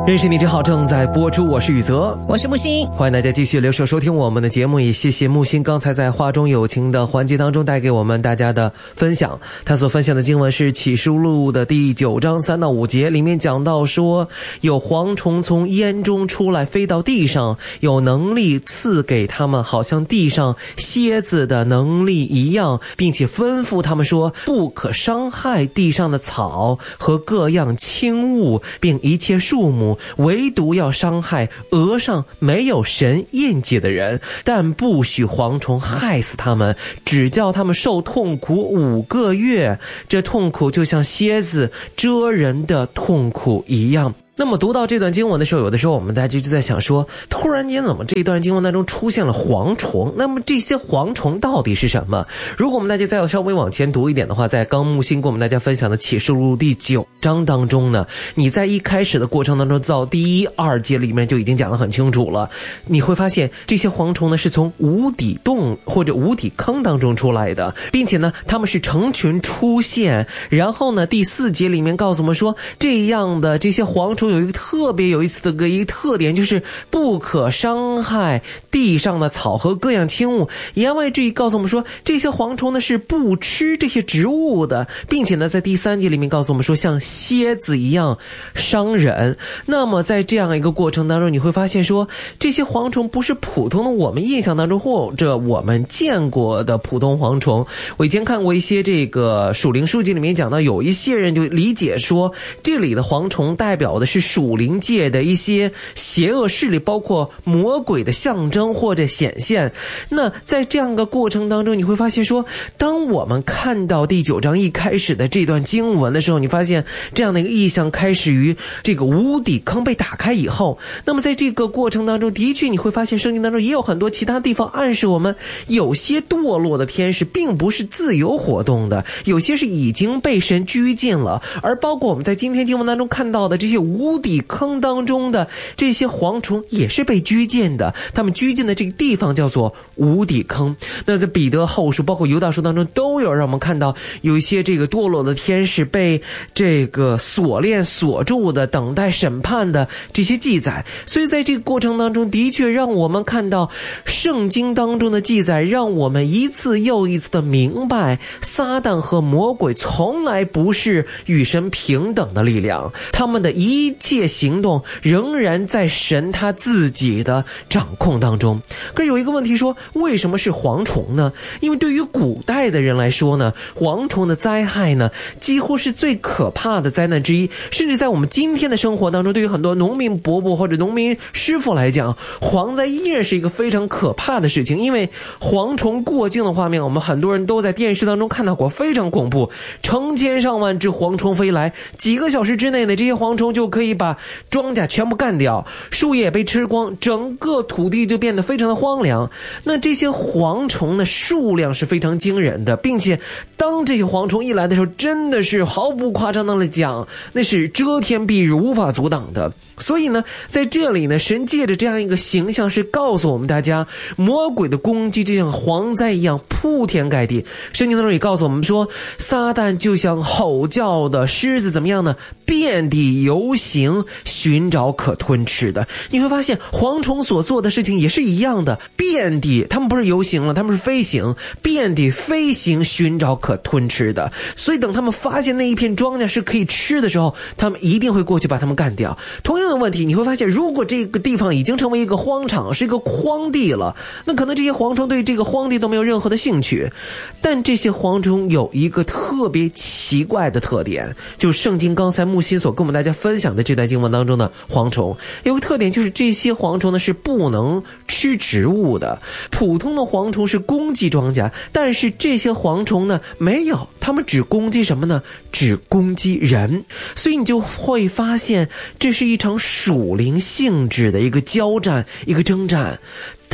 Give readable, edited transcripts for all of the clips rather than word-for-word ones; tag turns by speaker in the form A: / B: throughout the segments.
A: 认识你真好正在播出，我是宇泽，
B: 我是木星，
A: 欢迎大家继续留守收听我们的节目，也谢谢木星刚才在话中有情的环节当中带给我们大家的分享。他所分享的经文是启示录的第9章3到5节，里面讲到说有蝗虫从烟中出来飞到地上，有能力赐给他们好像地上蝎子的能力一样，并且吩咐他们说不可伤害地上的草和各样轻物，并一切树木，唯独要伤害额上没有神印记的人，但不许蝗虫害死他们，只叫他们受痛苦5个月，这痛苦就像蝎子蛰人的痛苦一样。那么读到这段经文的时候，有的时候我们大家就在想说，突然间怎么这段经文当中出现了蝗虫？那么这些蝗虫到底是什么？如果我们大家再要稍微往前读一点的话，在刚木星跟我们大家分享的启示录第9章当中呢，你在一开始的过程当中到第1、2节里面就已经讲得很清楚了。你会发现这些蝗虫呢是从无底洞或者无底坑当中出来的，并且呢他们是成群出现。然后呢第4节里面告诉我们说，这样的这些蝗虫有一个特别有意思的一个特点，就是不可伤害地上的草和各样轻物。言外之意告诉我们说，这些蝗虫呢是不吃这些植物的，并且呢在第3节里面告诉我们说像蝎子一样伤人。那么在这样一个过程当中，你会发现说这些蝗虫不是普通的我们印象当中或者我们见过的普通蝗虫。我以前看过一些这个属灵书籍里面讲到，有一些人就理解说这里的蝗虫代表的是属灵界的一些邪恶势力，包括魔鬼的象征或者显现。那在这样一个过程当中，你会发现说，当我们看到第9章一开始的这段经文的时候，你发现这样的一个意象开始于这个无底坑被打开以后。那么在这个过程当中，的确你会发现圣经当中也有很多其他地方暗示我们，有些堕落的天使并不是自由活动的，有些是已经被神拘禁了。而包括我们在今天经文当中看到的这些无底坑当中的这些蝗虫也是被拘禁的，他们拘禁的这个地方叫做无底坑。那在彼得后书包括犹大书当中都有让我们看到有一些这个堕落的天使被这个锁链锁住的，等待审判的这些记载。所以在这个过程当中，的确让我们看到圣经当中的记载，让我们一次又一次的明白，撒旦和魔鬼从来不是与神平等的力量，他们的一切行动仍然在神他自己的掌控当中。可是有一个问题说，为什么是蝗虫呢？因为对于古代的人来说呢，蝗虫的灾害呢几乎是最可怕的灾难之一。甚至在我们今天的生活当中，对于很多农民伯伯或者农民师傅来讲，蝗灾依然是一个非常可怕的事情。因为蝗虫过境的画面，我们很多人都在电视当中看到过，非常恐怖，成千上万只蝗虫飞来，几个小时之内呢，这些蝗虫就可以把庄稼全部干掉，树叶被吃光，整个土地就变得非常的荒凉。那这些蝗虫的数量是非常惊人的，并且当这些蝗虫一来的时候，真的是毫不夸张的讲，那是遮天蔽日，无法阻挡的。所以呢，在这里呢，神借着这样一个形象是告诉我们大家，魔鬼的攻击就像蝗灾一样铺天盖地。圣经当中也告诉我们说，撒旦就像吼叫的狮子，怎么样呢？遍地游行，寻找可吞吃的。你会发现蝗虫所做的事情也是一样的，遍地，他们不是游行了，他们是飞行，遍地飞行，寻找可吞吃的。所以等他们发现那一片庄稼是可以吃的时候，他们一定会过去把他们干掉。同样的问题，你会发现如果这个地方已经成为一个荒场，是一个荒地了，那可能这些蝗虫对这个荒地都没有任何的兴趣。但这些蝗虫有一个特别奇怪的特点，就是圣经刚才木心所跟我们大家分享的这段经文当中的蝗虫有个特点，就是这些蝗虫呢是不能吃植物的。普通的蝗虫是攻击庄稼，但是这些蝗虫呢没有，他们只攻击什么呢？只攻击人。所以你就会发现这是一场属灵性质的一个交战，一个征战。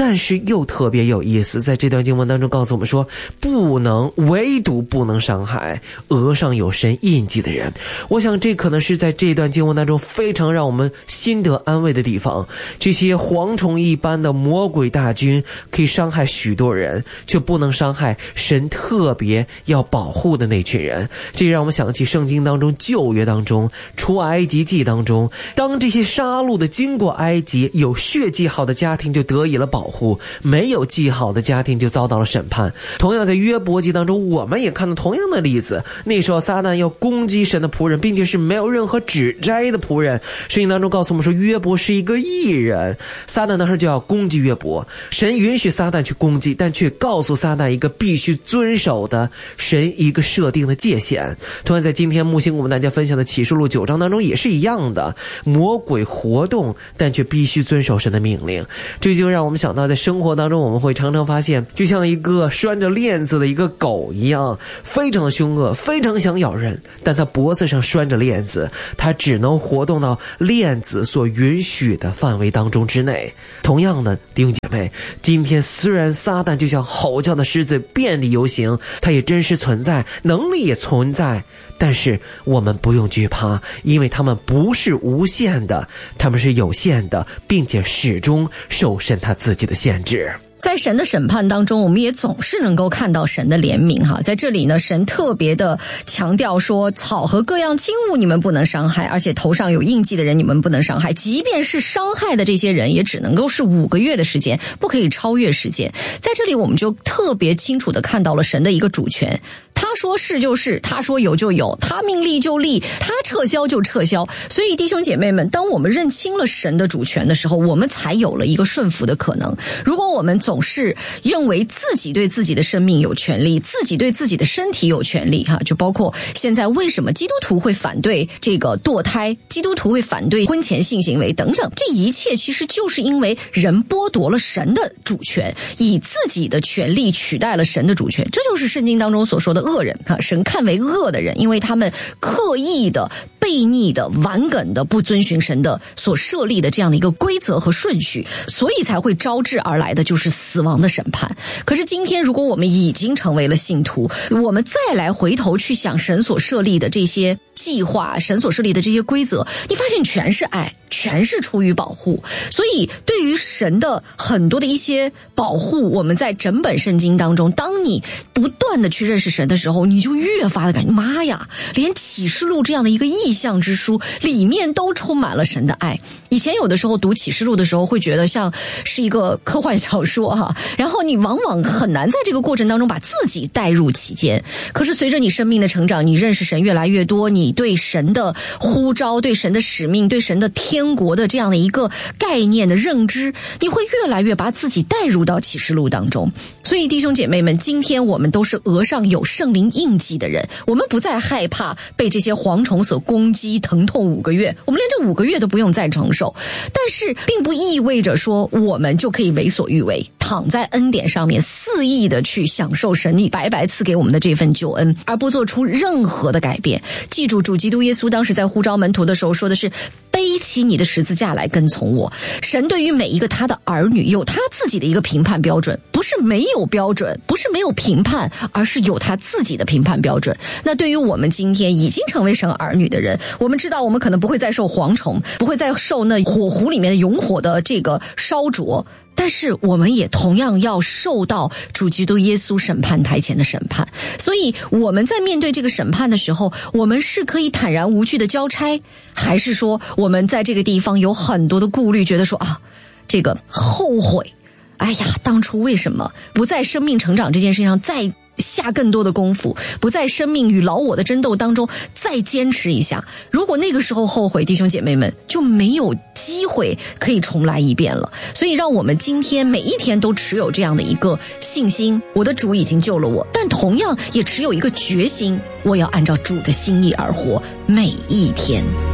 A: 但是又特别有意思，在这段经文当中告诉我们说，唯独不能伤害额上有神印记的人。我想这可能是在这段经文当中非常让我们心得安慰的地方。这些蝗虫一般的魔鬼大军可以伤害许多人，却不能伤害神特别要保护的那群人。这让我们想起圣经当中旧约当中出埃及记当中，当这些杀戮的经过埃及，有血记号的家庭就得以了保护，没有记号的家庭就遭到了审判。同样在约伯记当中，我们也看到同样的例子。那时候撒旦要攻击神的仆人，并且是没有任何指摘的仆人。圣经当中告诉我们说，约伯是一个义人，撒旦当时就要攻击约伯，神允许撒旦去攻击，但却告诉撒旦一个必须遵守的神一个设定的界限。同样在今天木星我们大家分享的启示录9章当中也是一样的，魔鬼活动，但却必须遵守神的命令。这就让我们想到在生活当中我们会常常发现，就像一个拴着链子的一个狗一样，非常的凶恶，非常想咬人，但它脖子上拴着链子，它只能活动到链子所允许的范围当中之内。同样的弟兄姐妹，今天虽然撒旦就像吼叫的狮子遍地游行，它也真实存在，能力也存在，但是我们不用惧怕，因为他们不是无限的，他们是有限的，并且始终受神他自己的限制。
B: 在神的审判当中，我们也总是能够看到神的怜悯哈。在这里呢，神特别的强调说，草和各样轻物你们不能伤害，而且头上有印记的人你们不能伤害，即便是伤害的这些人也只能够是5个月的时间，不可以超越时间。在这里我们就特别清楚的看到了神的一个主权，他说是就是，他说有就有，他命立就立，他撤销就撤销。所以弟兄姐妹们，当我们认清了神的主权的时候，我们才有了一个顺服的可能。如果我们总是认为自己对自己的生命有权利，自己对自己的身体有权利哈，就包括现在为什么基督徒会反对这个堕胎，基督徒会反对婚前性行为等等，这一切其实就是因为人剥夺了神的主权，以自己的权利取代了神的主权。这就是圣经当中所说的恶人啊，神看为恶的人，因为他们刻意的、悖逆的、顽梗的不遵循神的所设立的这样的一个规则和顺序，所以才会招致而来的就是死亡的审判。可是今天如果我们已经成为了信徒，我们再来回头去想神所设立的这些计划，神所设立的这些规则，你发现全是爱，全是出于保护。所以对于神的很多的一些保护，我们在整本圣经当中，当你不断的去认识神的时候，你就越发的感觉，妈呀，连启示录这样的一个意象之书里面都充满了神的爱。以前有的时候读启示录的时候会觉得像是一个科幻小说哈，然后你往往很难在这个过程当中把自己带入其间。可是随着你生命的成长，你认识神越来越多，你对神的呼召、对神的使命、对神的天国的这样的一个概念的认知，你会越来越把自己带入到启示录当中。所以弟兄姐妹们，今天我们都是额上有圣灵印记的人，我们不再害怕被这些蝗虫所攻击，疼痛5个月，我们连这5个月都不用再承受。但是并不意味着说我们就可以为所欲为，躺在恩典上面肆意的去享受神你白白赐给我们的这份救恩，而不做出任何的改变。记住，主基督耶稣当时在呼召门徒的时候说的是，背起你的十字架来跟从我。神对于每一个他的儿女有他自己的一个评判标准，不是没有标准，不是没有评判，而是有他自己的评判标准。那对于我们今天已经成为神儿女的人，我们知道我们可能不会再受蝗虫，不会再受那火湖里面的永火的这个烧灼，但是我们也同样要受到主基督耶稣审判台前的审判。所以我们在面对这个审判的时候，我们是可以坦然无惧的交差，还是说我们在这个地方有很多的顾虑，觉得说这个后悔，哎呀，当初为什么不在生命成长这件事情上再下更多的功夫，不在生命与老我的争斗当中再坚持一下？如果那个时候后悔，弟兄姐妹们就没有机会可以重来一遍了。所以让我们今天每一天都持有这样的一个信心，我的主已经救了我，但同样也持有一个决心，我要按照主的心意而活每一天。